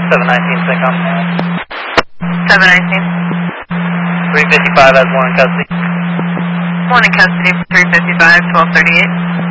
719 Syncom. 719. 355 has one in custody. One in custody for 355, 1238.